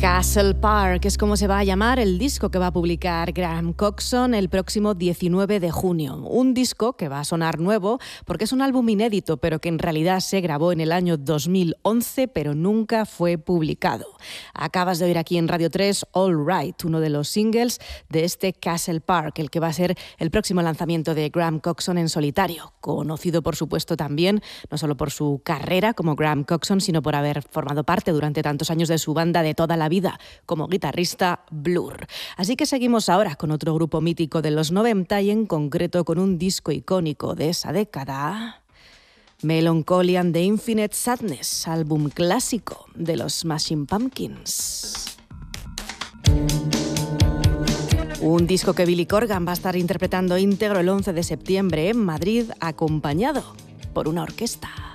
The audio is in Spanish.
Castle Park es como se va a llamar el disco que va a publicar Graham Coxon el próximo 19 de junio. Un disco que va a sonar nuevo porque es un álbum inédito, pero que en realidad se grabó en el año 2011, pero nunca fue publicado. Acabas de oír aquí en Radio 3 All Right, uno de los singles de este Castle Park, el que va a ser el próximo lanzamiento de Graham Coxon en solitario, conocido por supuesto también, no solo por su carrera como Graham Coxon, sino por haber formado parte durante tantos años de su banda de toda la vida como guitarrista Blur. Así que seguimos ahora con otro grupo mítico de los 90 y en concreto con un disco icónico de esa década, Melancholy and the Infinite Sadness, álbum clásico de los Smashing Pumpkins. Un disco que Billy Corgan va a estar interpretando íntegro el 11 de septiembre en Madrid, acompañado por una orquesta.